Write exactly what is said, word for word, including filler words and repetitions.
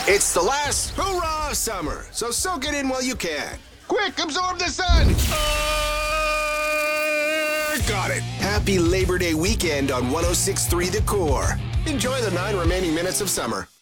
It's the last hurrah of summer, so soak it in while you can. Quick, absorb the sun! Uh, got it. Happy Labor Day weekend on one oh six point three The Core. Enjoy the nine remaining minutes of summer.